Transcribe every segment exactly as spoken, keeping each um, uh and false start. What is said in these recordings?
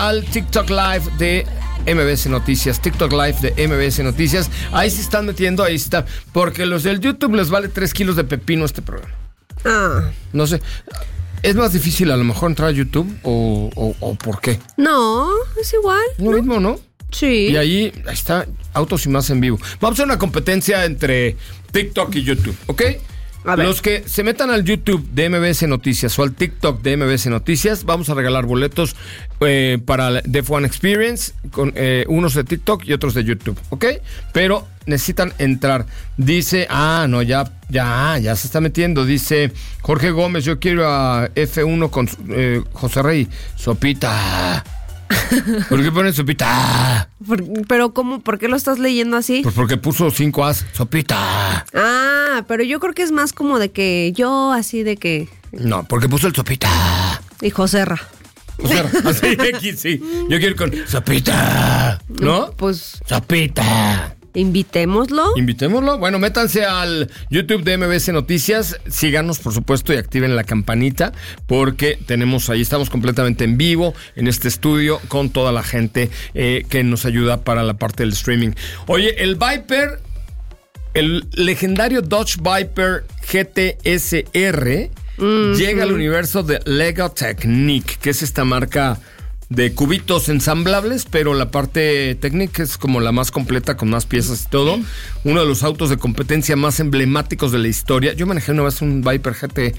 al TikTok Live de M B S Noticias, TikTok Live de M B S Noticias. Ahí se están metiendo, ahí está. Porque los del YouTube les vale tres kilos de pepino este programa. Ah. No sé. ¿Es más difícil a lo mejor entrar a YouTube o, o, o por qué? No, es igual. Lo ¿no? mismo, ¿no? Sí. Y ahí, ahí está, Autos y Más en vivo. Vamos a hacer una competencia entre TikTok y YouTube, ¿ok? A ver. Los que se metan al YouTube de M B S Noticias o al TikTok de M B S Noticias, vamos a regalar boletos eh, para la Def One Experience, con eh, unos de TikTok y otros de YouTube, ¿ok? Pero necesitan entrar. Dice, ah, no, ya, ya, ya se está metiendo. Dice Jorge Gómez, yo quiero a F uno con eh, José Rey. Sopita. ¿Por qué ponen sopita? Por, pero ¿cómo? ¿Por qué lo estás leyendo así? Pues porque puso cinco As, sopita. Ah, pero yo creo que es más como de que yo así de que... No, porque puso el sopita. Y Joserra. O sea, así X, sí. Yo quiero ir con sopita, ¿no? Pues Sopita. invitémoslo. Invitémoslo. Bueno, métanse al YouTube de M B S Noticias. Síganos, por supuesto, y activen la campanita porque tenemos ahí, estamos completamente en vivo en este estudio con toda la gente eh, que nos ayuda para la parte del streaming. Oye, el Viper, el legendario Dodge Viper G T S R, mm-hmm. llega al universo de Lego Technic, que es esta marca de cubitos ensamblables, pero la parte técnica es como la más completa, con más piezas y todo. Uno de los autos de competencia más emblemáticos de la historia. Yo manejé una vez un Viper G T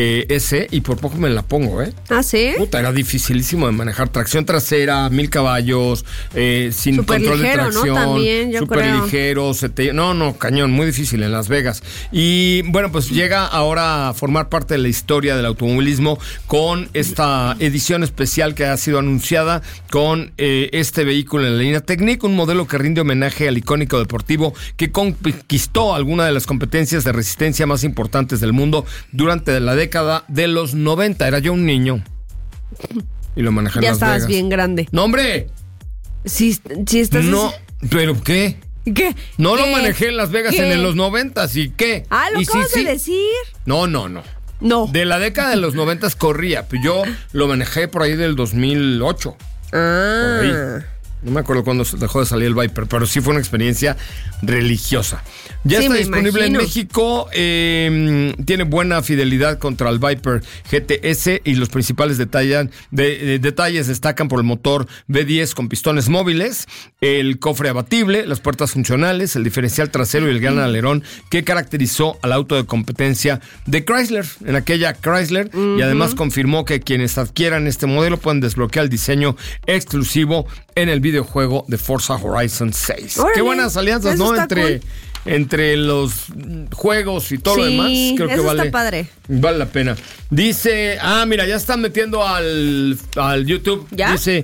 S y por poco me la pongo, ¿eh? ¿Ah, sí? Puta, era dificilísimo de manejar. Tracción trasera, mil caballos, eh, sin super control ligero, de tracción. ¿no? También, yo super creo. ligero. Se te... No, no, cañón, muy difícil en Las Vegas. Y bueno, pues llega ahora a formar parte de la historia del automovilismo con esta edición especial que ha sido anunciada con eh, este vehículo en la línea Technic, un modelo que rinde homenaje al icónico deportivo que conquistó alguna de las competencias de resistencia más importantes del mundo durante la década de los noventa. Era yo un niño y lo manejé en ya Las estabas Vegas. bien grande. ¡No, hombre! Sí, sí estás... No, ¿pero qué? ¿Qué? No ¿Qué? lo manejé en Las Vegas ¿Qué? en los noventas, ¿y qué? Ah, lo ¿Y sí, acabas sí? de decir. No, no, no. No. De la década de los noventas corría, pero yo lo manejé por ahí del dos mil ocho. Ah. Por ahí. No me acuerdo cuándo dejó de salir el Viper, pero sí fue una experiencia religiosa. Ya Sí, está me disponible imagino. en México. Eh, tiene buena fidelidad contra el Viper G T S y los principales detallan, de, de, detalles destacan por el motor V diez con pistones móviles, el cofre abatible, las puertas funcionales, el diferencial trasero y el gran alerón que caracterizó al auto de competencia de Chrysler, en aquella Chrysler, uh-huh. y además confirmó que quienes adquieran este modelo pueden desbloquear el diseño exclusivo en el videojuego de Forza Horizon seis. Órale, qué buenas alianzas, ¿no? Entre, cool. entre los juegos y todo sí, lo demás. Creo eso que vale, está padre. Vale la pena. Dice, ah, mira, ya están metiendo al, al YouTube. ¿Ya? Dice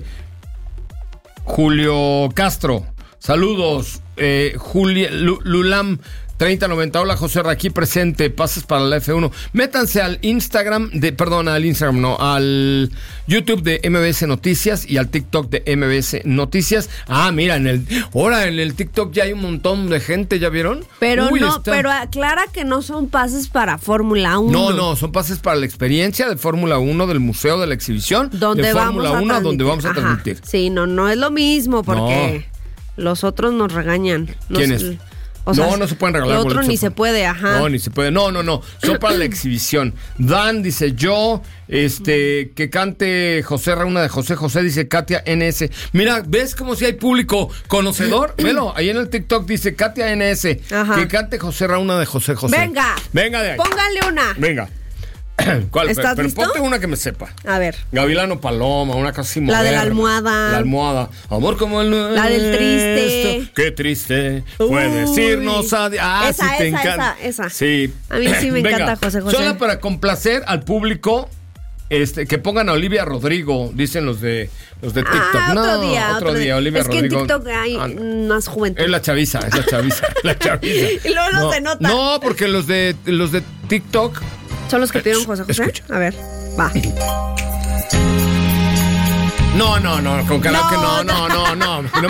Julio Castro. Saludos. Eh, Julia, Lu, Lulam treinta noventa. Hola, José R, aquí presente. Pases para la F uno. Métanse al Instagram de, perdón, al Instagram, no, al YouTube de M B S Noticias y al TikTok de M B S Noticias. Ah, mira, en el, ahora en el TikTok ya hay un montón de gente, ¿ya vieron? Pero Uy, no, está... pero aclara que no son pases para Fórmula uno. No, no, son pases para la experiencia de Fórmula uno, del Museo de la Exhibición, donde de Fórmula vamos a uno, transmitir. donde vamos a Ajá. transmitir. Sí, no, no es lo mismo porque no. Los otros nos regañan. Nos, ¿Quiénes? O sea, no, no se pueden regalar lo otro boletos. ni se puede, ajá. No, ni se puede. No, no, no. Son para la exhibición. Dan dice yo, este, que cante José Ra, una de José José, dice Katia N S. Mira, ¿ves como si hay público conocedor? Velo, ahí en el TikTok dice Katia N S. Ajá. Que cante José Ra, una de José José. Venga. Venga de ahí. Póngale una. Venga. ¿Cuál? ¿Estás pero listo? Ponte una que me sepa. A ver. Gavilano Paloma, una cosa así La moderna. de la almohada. La almohada. Amor como el nuestro. La del triste. Qué triste fue decirnos adiós. Ah, esa, sí te esa, encanta. esa, esa. Sí. A mí sí me Venga, encanta José José. Solo para complacer al público, este, que pongan a Olivia Rodrigo, dicen los de los de TikTok. Ah, no, otro día, otro, otro día, día. Olivia es Rodrigo. Es que en TikTok hay ah, más juventud. Es la chaviza, es la chaviza, la chaviza. Y luego no, no se nota. No, porque los de los de TikTok ¿son los que pidieron José José? Escucha. A ver, va. No, no, no, con karaoke no, no, no, no. No me